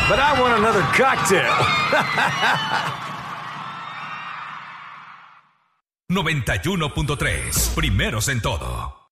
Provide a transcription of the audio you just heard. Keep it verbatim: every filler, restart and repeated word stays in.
But I want another cocktail. noventa y uno punto tres, primeros en todo.